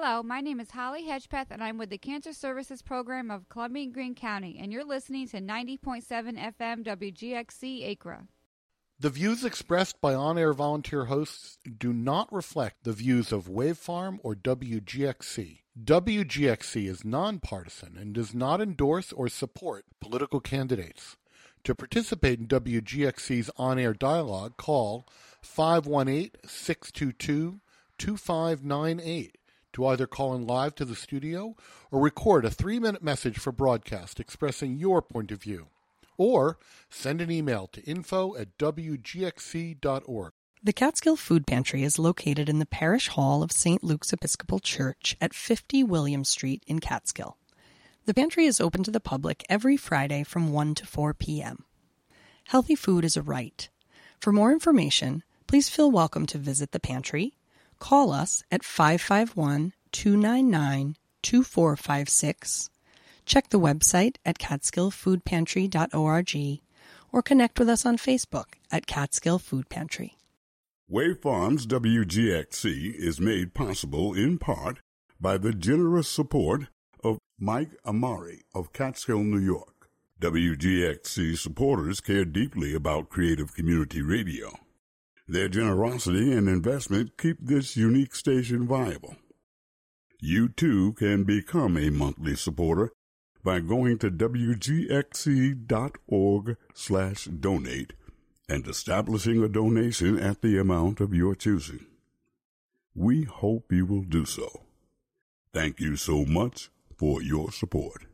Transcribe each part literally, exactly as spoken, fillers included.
Hello, my name is Holly Hedgepeth, and I'm with the Cancer Services Program of Columbia and Greene County, and you're listening to ninety point seven F M W G X C Acra. The views expressed by on-air volunteer hosts do not reflect the views of Wave Farm or W G X C. W G X C is nonpartisan and does not endorse or support political candidates. To participate in W G X C's on-air dialogue, call five one eight, six two two, two five nine eight to either call in live to the studio or record a three-minute message for broadcast expressing your point of view. Or send an email to info at w g x c dot org. The Catskill Food Pantry is located in the Parish Hall of Saint Luke's Episcopal Church at fifty William Street in Catskill. The pantry is open to the public every Friday from one to four p.m. Healthy food is a right. For more information, please feel welcome to visit the pantry. Call us at five five one, two nine nine, two four five six. Check the website at catskill food pantry dot org or connect with us on Facebook at Catskill Food Pantry. Wave Farms W G X C is made possible in part by the generous support of Mike Amari of Catskill, New York. W G X C supporters care deeply about creative community radio. Their generosity and investment keep this unique station viable. You, too, can become a monthly supporter by going to w g x c dot org slash donate and establishing a donation at the amount of your choosing. We hope you will do so. Thank you so much for your support.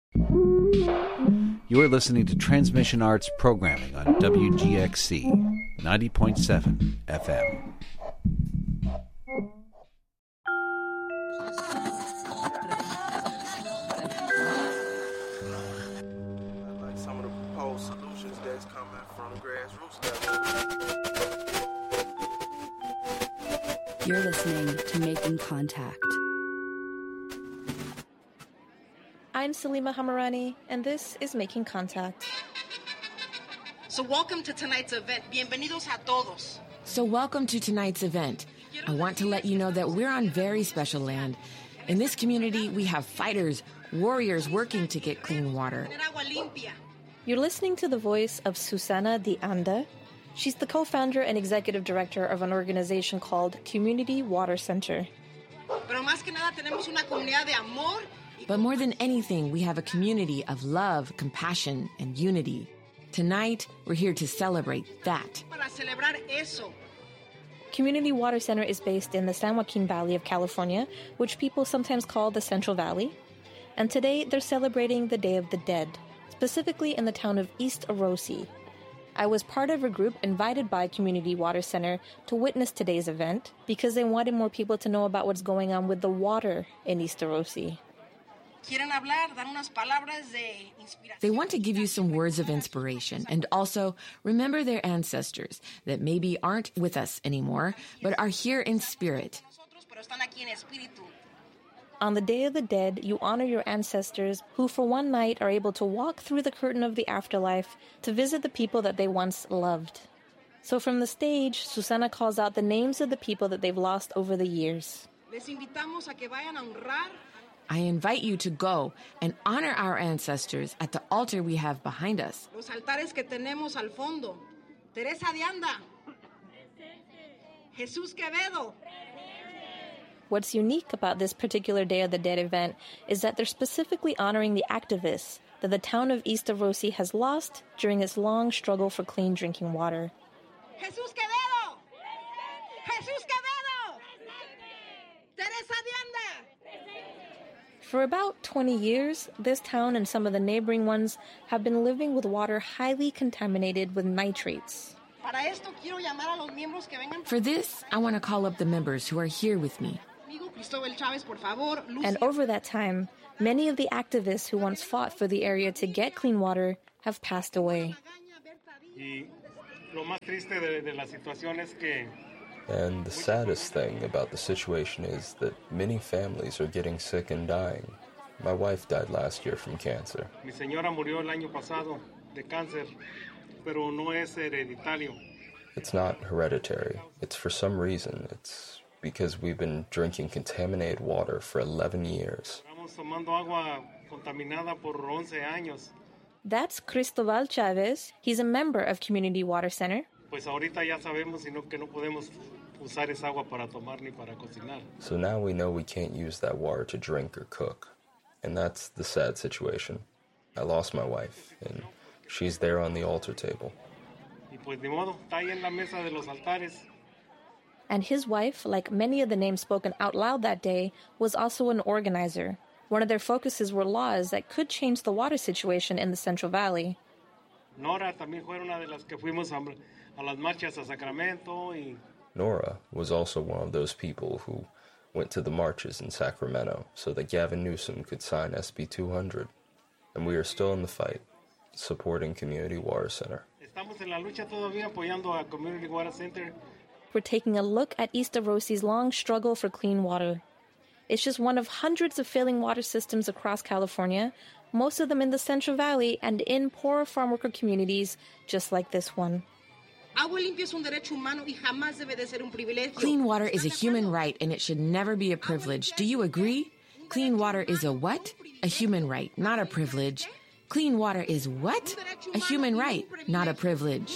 You are listening to Transmission Arts programming on W G X C ninety point seven F M. Like some of the proposed solutions that's coming from grassroots level. You're listening to Making Contact. I'm Salima Hamarani, and this is Making Contact. So welcome to tonight's event. Bienvenidos a todos. So welcome to tonight's event. I want to let you know that we're on very special land. In this community, we have fighters, warriors working to get clean water. You're listening to the voice of Susana de Anda. She's the co-founder and executive director of an organization called Community Water Center. Pero más que nada tenemos una comunidad de amor. But more than anything, we have a community of love, compassion, and unity. Tonight, we're here to celebrate that. Para celebrar eso. Community Water Center is based in the San Joaquin Valley of California, which people sometimes call the Central Valley. And today, they're celebrating the Day of the Dead, specifically in the town of East Arosi. I was part of a group invited by Community Water Center to witness today's event because they wanted more people to know about what's going on with the water in East Arosi. They want to give you some words of inspiration and also remember their ancestors that maybe aren't with us anymore, but are here in spirit. On the Day of the Dead, you honor your ancestors who for one night are able to walk through the curtain of the afterlife to visit the people that they once loved. So from the stage, Susana calls out the names of the people that they've lost over the years. I invite you to go and honor our ancestors at the altar we have behind us. Los altares que tenemos al fondo. Teresa de Anda. Jesús Quevedo. What's unique about this particular Day of the Dead event is that they're specifically honoring the activists that the town of East Arosi has lost during its long struggle for clean drinking water. Jesús Quevedo. Jesús Quevedo. Teresa de Anda. For about twenty years, this town and some of the neighboring ones have been living with water highly contaminated with nitrates. For this, I want to call up the members who are here with me. And over that time, many of the activists who once fought for the area to get clean water have passed away. And the saddest thing about the situation is that many families are getting sick and dying. My wife died last year from cancer. Mi señora murió el año pasado de cáncer, pero no es hereditario. It's not hereditary. It's for some reason. It's because we've been drinking contaminated water for eleven years. That's Cristobal Chavez. He's a member of Community Water Center. So now we know we can't use that water to drink or cook. And that's the sad situation. I lost my wife, and she's there on the altar table. And his wife, like many of the names spoken out loud that day, was also an organizer. One of their focuses were laws that could change the water situation in the Central Valley. Nora también fue una de las que fuimos a, a las marchas a Sacramento. Y... Nora was also one of those people who went to the marches in Sacramento so that Gavin Newsom could sign S B two hundred. And we are still in the fight, supporting Community Water Center. Estamos en la lucha todavía apoyando a Community Water Center. We're taking a look at East Rosie's long struggle for clean water. It's just one of hundreds of failing water systems across California, most of them in the Central Valley and in poor farm worker communities just like this one. Clean water is a human right and it should never be a privilege. Do you agree? Clean water is a what? A human right, not a privilege. Clean water is what? A human right, not a privilege.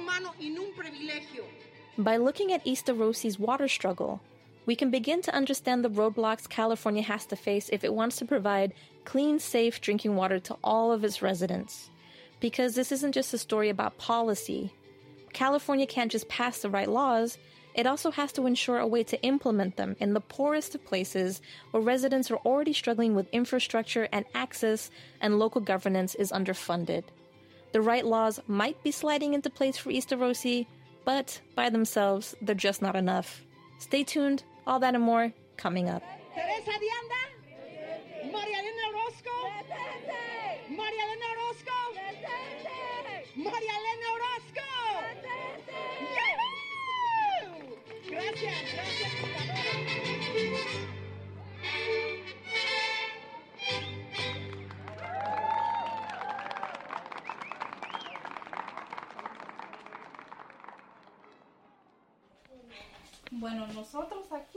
By looking at East Rosie's water struggle, we can begin to understand the roadblocks California has to face if it wants to provide clean, safe drinking water to all of its residents. Because this isn't just a story about policy. California can't just pass the right laws, it also has to ensure a way to implement them in the poorest of places where residents are already struggling with infrastructure and access and local governance is underfunded. The right laws might be sliding into place for East Rosie, but by themselves, they're just not enough. Stay tuned, all that and more coming up. Teresa Dianda, Maria Elena Orozco, Maria Elena Orozco, Maria Elena Orozco. Yahoo! Gracias, gracias. Bueno, nosotros aquí,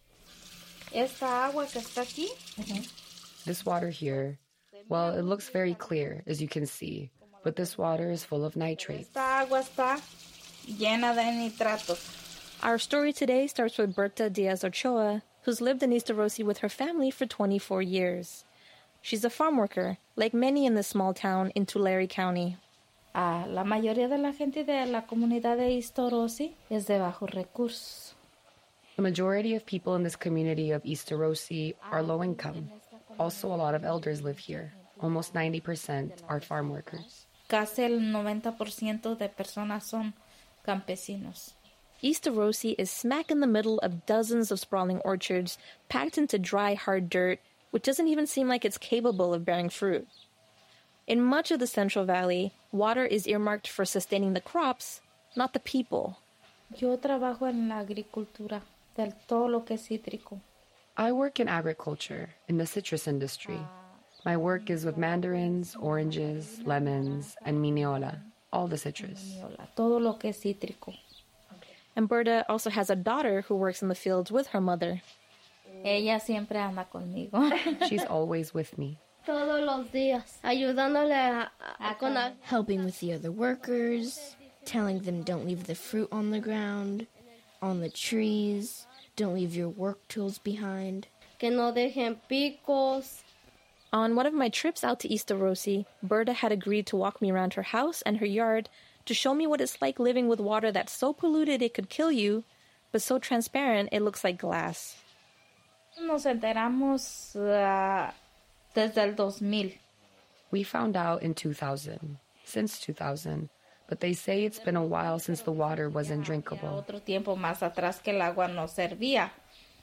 esta agua que está aquí. Mm-hmm. This water here, well, it looks very clear, as you can see, but this water is full of nitrates. Esta agua está llena de nitratos. Our story today starts with Berta Diaz Ochoa, who's lived in East Rosie with her family for twenty-four years. She's a farm worker, like many in this small town in Tulare County. Ah, la mayoría de la gente de la comunidad de East Rosie es de bajos recursos. The majority of people in this community of East Rosie are low income. Also, a lot of elders live here. Almost ninety percent are farm workers. Casi el noventa por ciento de personas son campesinos. East Rosie is smack in the middle of dozens of sprawling orchards packed into dry, hard dirt, which doesn't even seem like it's capable of bearing fruit. In much of the Central Valley, water is earmarked for sustaining the crops, not the people. Yo trabajo en la agricultura, del todo lo que es cítrico. I work in agriculture, in the citrus industry. My work is with mandarins, oranges, lemons, and mineola, all the citrus. Todo lo que es cítrico. And Berta also has a daughter who works in the fields with her mother. Ella siempre anda conmigo. She's always with me. Todos los días, ayudándole a, a, con la... helping with the other workers, telling them don't leave the fruit on the ground, on the trees, don't leave your work tools behind. Que no dejen picos. On one of my trips out to East Rosie, Berta had agreed to walk me around her house and her yard to show me what it's like living with water that's so polluted it could kill you, but so transparent it looks like glass. Nos enteramos uh, desde el dos mil. We found out in two thousand, since two thousand, but they say it's been a while since the water wasn't drinkable. Otro tiempo más atrás que el agua no servía,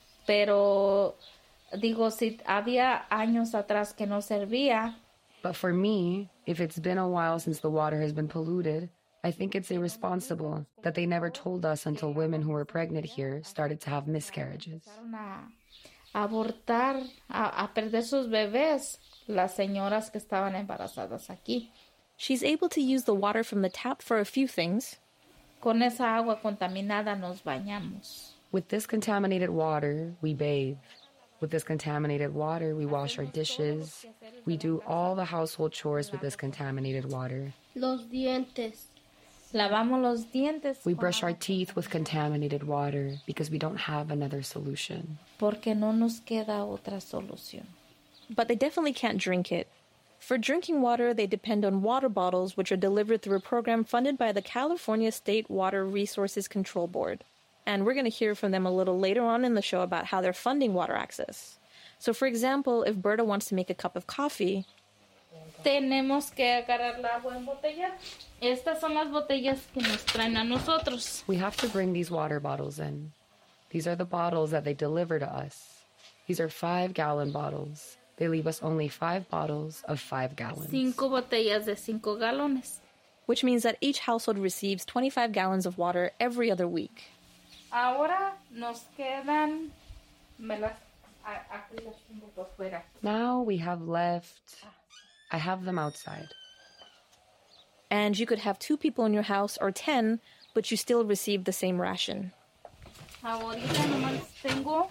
pero digo, si había años atrás que no servía. But for me, if it's been a while since the water has been polluted, I think it's irresponsible that they never told us until women who were pregnant here started to have miscarriages. A abortar, a, a perder sus bebés, las señoras que estaban embarazadas aquí. She's able to use the water from the tap for a few things. Con esa agua contaminada nos bañamos. With this contaminated water, we bathe. With this contaminated water, we wash our dishes. We do all the household chores with this contaminated water. Los dientes. Lavamos los dientes. We brush our teeth with contaminated water because we don't have another solution. Porque no nos queda otra solución. But they definitely can't drink it. For drinking water, they depend on water bottles, which are delivered through a program funded by the California State Water Resources Control Board. And we're going to hear from them a little later on in the show about how they're funding water access. So, for example, if Berta wants to make a cup of coffee, tenemos que agarrar la agua en botella. Estas son las botellas que nos traen a nosotros. We have to bring these water bottles in. These are the bottles that they deliver to us. These are five-gallon bottles. They leave us only five bottles of five gallons. Cinco botellas de cinco galones. Which means that each household receives twenty-five gallons of water every other week. Ahora nos quedan... Me las, aquí las tengo por fuera. Now we have left... I have them outside. And you could have two people in your house or ten, but you still receive the same ration. Ahorita nomás tengo...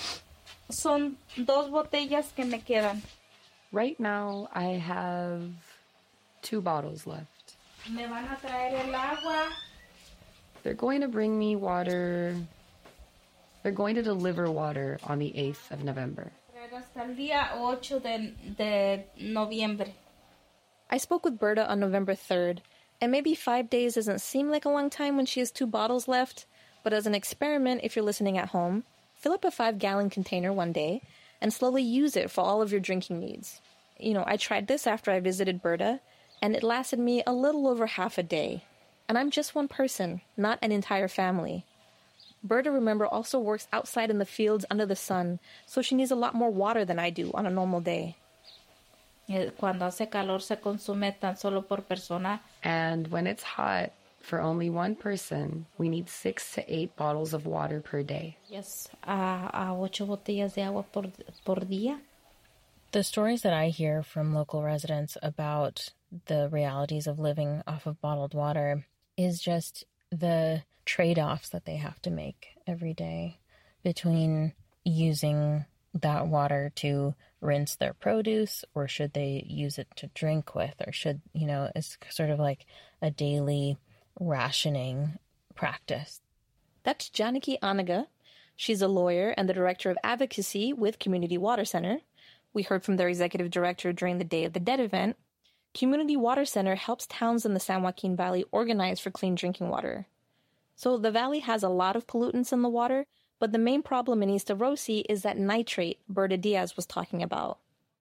Son dos botellas que me quedan. Right now, I have two bottles left. Me van a traer el agua. They're going to bring me water. They're going to deliver water on the eighth of November. Hasta el día ocho de, de noviembre. I spoke with Berta on November third, and maybe five days doesn't seem like a long time when she has two bottles left, but as an experiment, if you're listening at home, fill up a five-gallon container one day and slowly use it for all of your drinking needs. You know, I tried this after I visited Berta, and it lasted me a little over half a day. And I'm just one person, not an entire family. Berta, remember, also works outside in the fields under the sun, so she needs a lot more water than I do on a normal day. Cuando hace calor se consume tan solo por persona. And when it's hot, for only one person, we need six to eight bottles of water per day. Yes, a, a ocho botellas de agua por, por día. The stories that I hear from local residents about the realities of living off of bottled water is just the trade-offs that they have to make every day between using that water to rinse their produce, or should they use it to drink with, or should, you know, it's sort of like a daily rationing practice. That's Janaki Anaga. She's a lawyer and the director of advocacy with Community Water Center. We heard from their executive director during the Day of the Dead event. Community Water Center helps towns in the San Joaquin Valley organize for clean drinking water. So the valley has a lot of pollutants in the water, but the main problem in East Arosi is that nitrate Berta Diaz was talking about.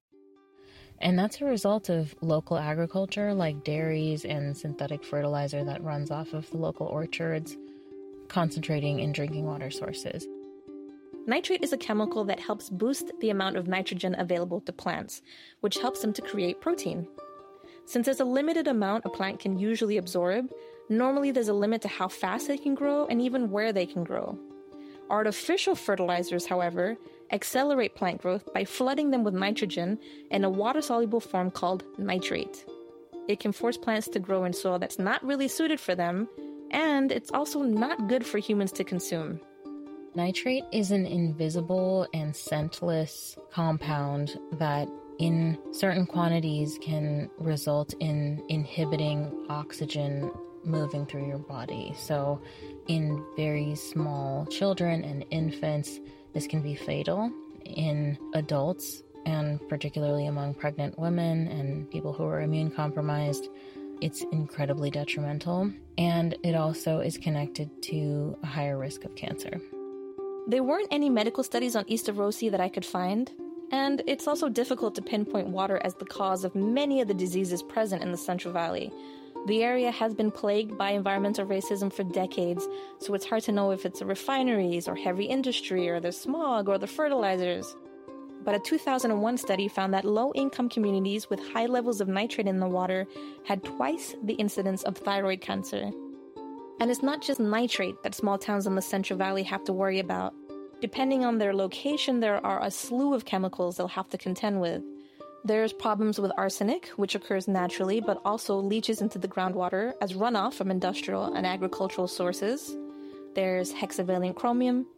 And that's a result of local agriculture like dairies and synthetic fertilizer that runs off of the local orchards, concentrating in drinking water sources. Nitrate is a chemical that helps boost the amount of nitrogen available to plants, which helps them to create protein. Since there's a limited amount a plant can usually absorb, normally there's a limit to how fast they can grow and even where they can grow. Artificial fertilizers, however, accelerate plant growth by flooding them with nitrogen in a water-soluble form called nitrate. It can force plants to grow in soil that's not really suited for them, and it's also not good for humans to consume. Nitrate is an invisible and scentless compound that in certain quantities can result in inhibiting oxygen moving through your body. So in very small children and infants, this can be fatal. In adults, and particularly among pregnant women and people who are immune compromised, it's incredibly detrimental. And it also is connected to a higher risk of cancer. There weren't any medical studies on East Arosi that I could find, and it's also difficult to pinpoint water as the cause of many of the diseases present in the Central Valley. The area has been plagued by environmental racism for decades, so it's hard to know if it's the refineries or heavy industry or the smog or the fertilizers. But a two thousand one study found that low-income communities with high levels of nitrate in the water had twice the incidence of thyroid cancer. And it's not just nitrate that small towns in the Central Valley have to worry about. Depending on their location, there are a slew of chemicals they'll have to contend with. There's problems with arsenic, which occurs naturally, but also leaches into the groundwater as runoff from industrial and agricultural sources. There's hexavalent chromium,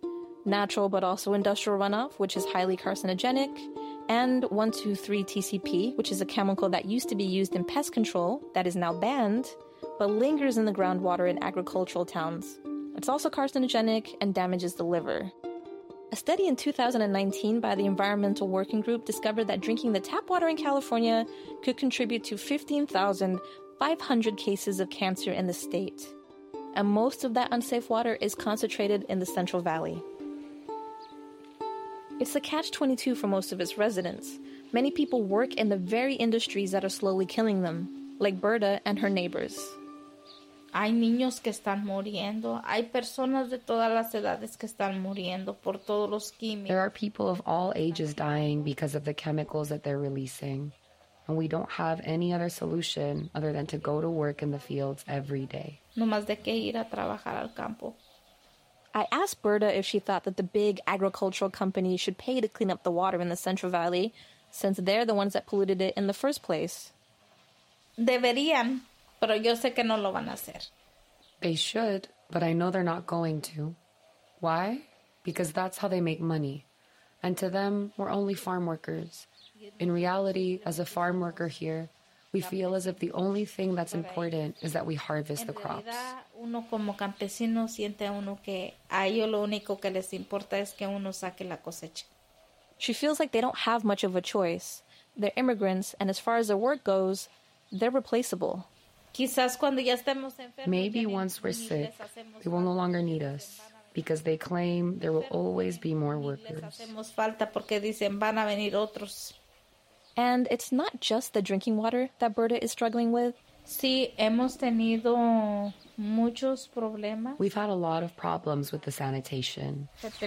natural but also industrial runoff, which is highly carcinogenic, and one two three T C P, which is a chemical that used to be used in pest control that is now banned, but lingers in the groundwater in agricultural towns. It's also carcinogenic and damages the liver. A study in two thousand nineteen by the Environmental Working Group discovered that drinking the tap water in California could contribute to fifteen thousand five hundred cases of cancer in the state. And most of that unsafe water is concentrated in the Central Valley. It's a catch twenty-two for most of its residents. Many people work in the very industries that are slowly killing them, like Berta and her neighbors. Hay niños que están muriendo. Hay personas de todas las edades que están muriendo por todos los químicos. There are people of all ages dying because of the chemicals that they're releasing. And we don't have any other solution other than to go to work in the fields every day. No más de que ir a trabajar al campo. I asked Berta if she thought that the big agricultural companies should pay to clean up the water in the Central Valley, since they're the ones that polluted it in the first place. Deberían, pero yo sé que no lo van a hacer. They should, but I know they're not going to. Why? Because that's how they make money. And to them, we're only farm workers. In reality, as a farm worker here, we feel as if the only thing that's important is that we harvest the crops. Uno como campesino siente uno que a ellos lo único que les importa es que uno saque la cosecha. She feels like they don't have much of a choice. They're immigrants, and as far as their work goes, they're replaceable. Quizás cuando ya estemos enfermos, maybe once we're sick, they will no longer need us, because they claim there will always be more workers. Hacemos falta porque dicen van a venir otros. And it's not just the drinking water that Berta is struggling with. Sí, hemos tenido muchos problemas. We've had a lot of problems with the sanitation.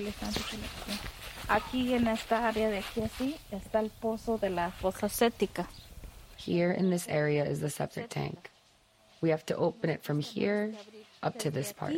Aquí en esta área de aquí así está el pozo de la fosa séptica. Here in this area is the septic tank. We have to open it from here up to this part.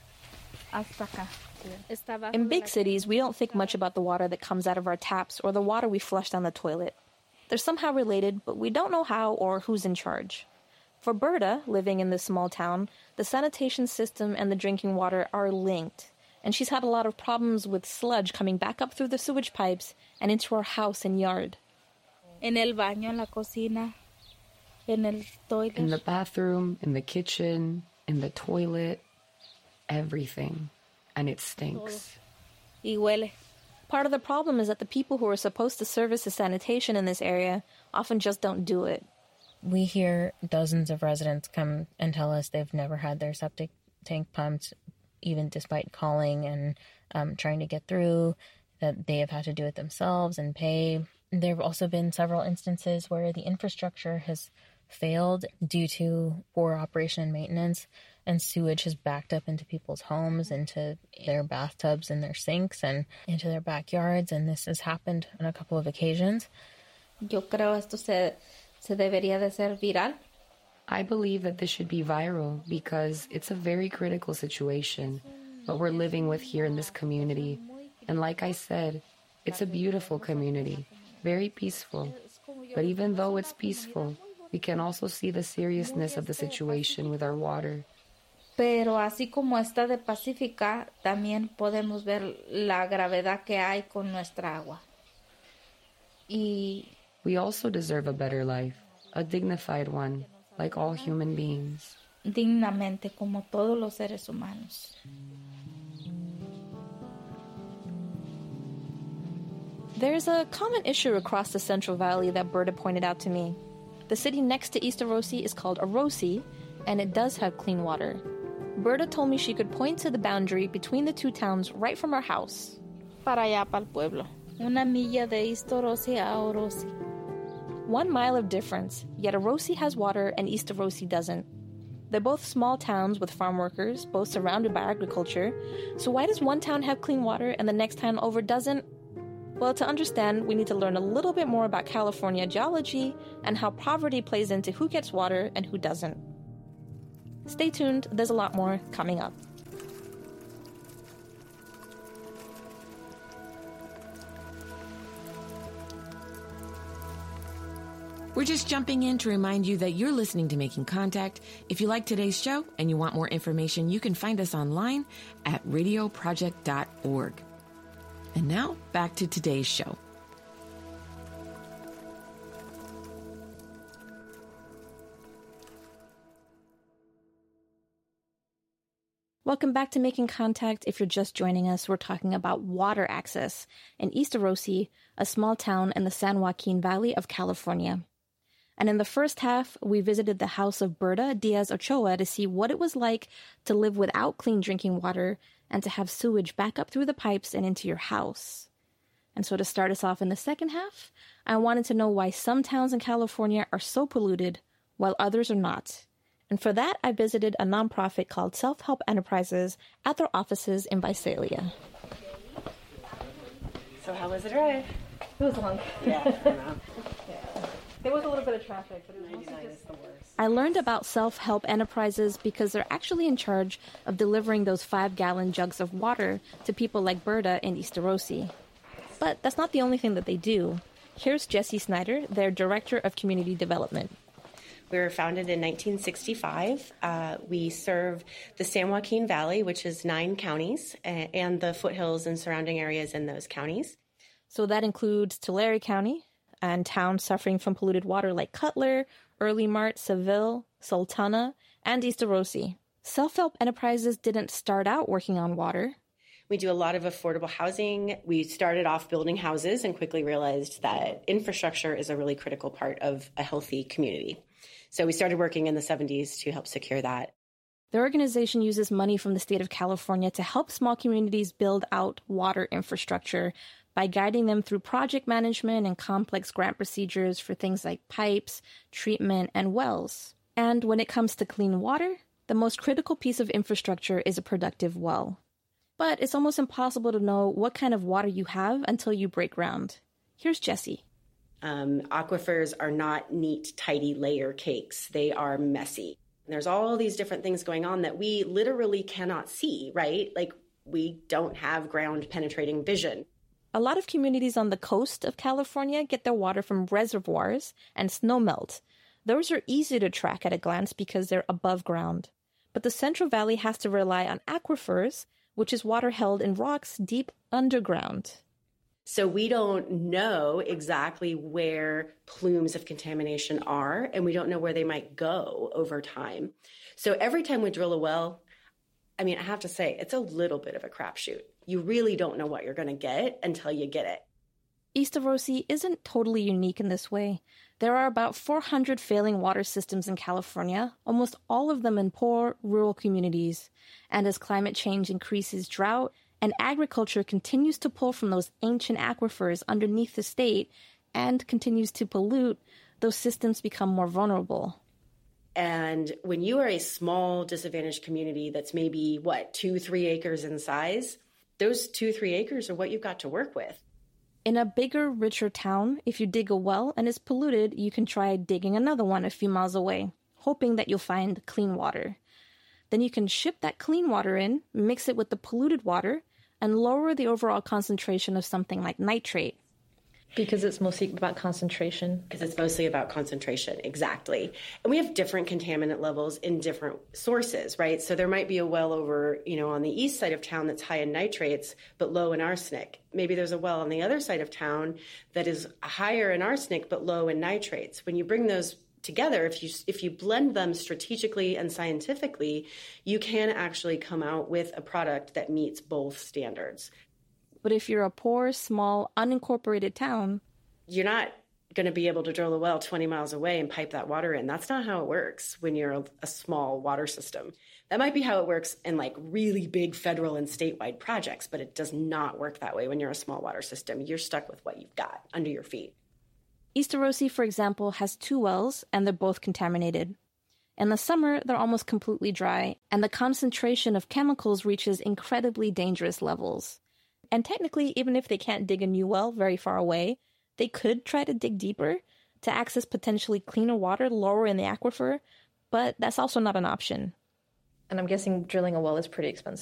In big cities, we don't think much about the water that comes out of our taps or the water we flush down the toilet. They're somehow related, but we don't know how or who's in charge. For Berta, living in this small town, the sanitation system and the drinking water are linked, and she's had a lot of problems with sludge coming back up through the sewage pipes and into her house and yard. En el baño, en la cocina, en el toilet. In the bathroom, in the kitchen, in the toilet, everything. And it stinks. Y huele. Part of the problem is that the people who are supposed to service the sanitation in this area often just don't do it. We hear dozens of residents come and tell us they've never had their septic tank pumped, even despite calling and um, trying to get through, that they have had to do it themselves and pay. There have also been several instances where the infrastructure has failed due to poor operation and maintenance, and sewage has backed up into people's homes, into their bathtubs and their sinks, and into their backyards, and this has happened on a couple of occasions. Yo creo esto se, se debería de ser viral. I believe that this should be viral because it's a very critical situation, what we're living with here in this community. And like I said, it's a beautiful community, very peaceful. But even though it's peaceful, we can also see the seriousness of the situation with our water. Pero así como está de pacífica, también podemos ver la gravedad que hay con nuestra agua. Y we also deserve a better life, a dignified one, like all human beings. Dignamente, como todos los seres humanos. There's a common issue across the Central Valley that Berta pointed out to me. The city next to East Arosi is called Arosi, and it does have clean water. Berta told me she could point to the boundary between the two towns right from her house. Para allá, para el pueblo. Una milla de East Arosi a Arosi. One mile of difference, yet Arosi has water and East Arosi doesn't. They're both small towns with farm workers, both surrounded by agriculture. So why does one town have clean water and the next town over doesn't? Well, to understand, we need to learn a little bit more about California geology and how poverty plays into who gets water and who doesn't. Stay tuned, there's a lot more coming up. We're just jumping in to remind you that you're listening to Making Contact. If you like today's show and you want more information, you can find us online at radio project dot org. And now, back to today's show. Welcome back to Making Contact. If you're just joining us, we're talking about water access in East Arosi, a small town in the San Joaquin Valley of California. And in the first half, we visited the house of Berta Diaz Ochoa to see what it was like to live without clean drinking water and to have sewage back up through the pipes and into your house. And so to start us off in the second half, I wanted to know why some towns in California are so polluted while others are not. And for that, I visited a nonprofit called Self-Help Enterprises at their offices in Visalia. So how was the drive? It was long. Yeah, I know. Yeah. There was a little bit of traffic, but it was mostly just the worst. I learned about Self-Help Enterprises because they're actually in charge of delivering those five-gallon jugs of water to people like Berta in East Arosi. But that's not the only thing that they do. Here's Jessie Snyder, their Director of Community Development. We were founded in nineteen sixty-five. Uh, we serve the San Joaquin Valley, which is nine counties, and the foothills and surrounding areas in those counties. So that includes Tulare County and towns suffering from polluted water like Cutler, Early Mart, Seville, Sultana, and East Arosi. Self-Help Enterprises didn't start out working on water. We do a lot of affordable housing. We started off building houses and quickly realized that infrastructure is a really critical part of a healthy community. So we started working in the seventies to help secure that. The organization uses money from the state of California to help small communities build out water infrastructure by guiding them through project management and complex grant procedures for things like pipes, treatment, and wells. And when it comes to clean water, the most critical piece of infrastructure is a productive well. But it's almost impossible to know what kind of water you have until you break ground. Here's Jessie. Um, aquifers are not neat, tidy layer cakes. They are messy. And there's all these different things going on that we literally cannot see, right? Like, we don't have ground penetrating vision. A lot of communities on the coast of California get their water from reservoirs and snowmelt. Those are easy to track at a glance because they're above ground. But the Central Valley has to rely on aquifers, which is water held in rocks deep underground. So we don't know exactly where plumes of contamination are, and we don't know where they might go over time. So every time we drill a well, I mean, I have to say, it's a little bit of a crapshoot. You really don't know what you're going to get until you get it. East Arosi isn't totally unique in this way. There are about four hundred failing water systems in California, almost all of them in poor, rural communities. And as climate change increases drought, and agriculture continues to pull from those ancient aquifers underneath the state and continues to pollute, those systems become more vulnerable. And when you are a small, disadvantaged community that's maybe, what, two, three acres in size, those two, three acres are what you've got to work with. In a bigger, richer town, if you dig a well and it's polluted, you can try digging another one a few miles away, hoping that you'll find clean water. Then you can ship that clean water in, mix it with the polluted water, and lower the overall concentration of something like nitrate. Because it's mostly about concentration. Because it's mostly about concentration, exactly. And we have different contaminant levels in different sources, right? So there might be a well over, you know, on the east side of town that's high in nitrates, but low in arsenic. Maybe there's a well on the other side of town that is higher in arsenic, but low in nitrates. When you bring those together, if you if you blend them strategically and scientifically, you can actually come out with a product that meets both standards. But if you're a poor, small, unincorporated town, you're not going to be able to drill a well twenty miles away and pipe that water in. That's not how it works when you're a, a small water system. That might be how it works in like really big federal and statewide projects, but it does not work that way when you're a small water system. You're stuck with what you've got under your feet. East Arosi, for example, has two wells, and they're both contaminated. In the summer, they're almost completely dry, and the concentration of chemicals reaches incredibly dangerous levels. And technically, even if they can't dig a new well very far away, they could try to dig deeper to access potentially cleaner water lower in the aquifer, but that's also not an option. And I'm guessing drilling a well is pretty expensive.